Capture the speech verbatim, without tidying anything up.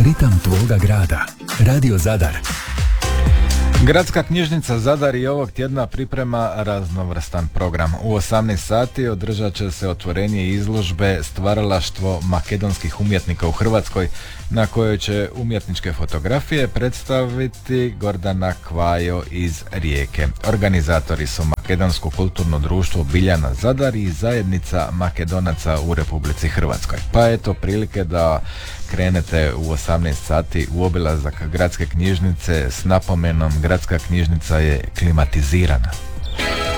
Ritam tvoga grada. Radio Zadar. Gradska knjižnica Zadar i ovog tjedna priprema raznovrstan program. U osamnaest sati održat će se otvorenje izložbe Stvaralaštvo makedonskih umjetnika u Hrvatskoj, na kojoj će umjetničke fotografije predstaviti Gordana Kvajo iz Rijeke. Organizatori su Makedonsko kulturno društvo Biljana Zadar i zajednica Makedonaca u Republici Hrvatskoj. Pa eto prilike da krenete u osamnaest sati u obilazak gradske knjižnice s napomenom: gradska knjižnica je klimatizirana.